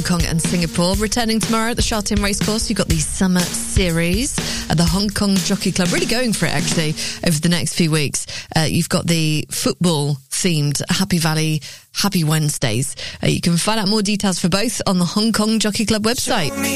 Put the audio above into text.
Hong Kong and Singapore. Returning tomorrow at the Sha Tin Racecourse, you've got the Summer Series at the Hong Kong Jockey Club. Really going for it, actually, over the next few weeks. You've got the football-themed Happy Valley Happy Wednesdays. You can find out more details for both on the Hong Kong Jockey Club website.